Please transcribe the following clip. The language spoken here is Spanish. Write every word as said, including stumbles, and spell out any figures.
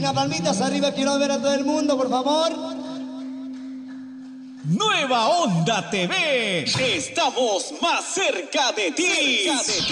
Cristina, palmitas arriba, quiero ver a todo el mundo, por favor. Nueva Onda T V. Estamos más cerca de ti. Cerca de ti.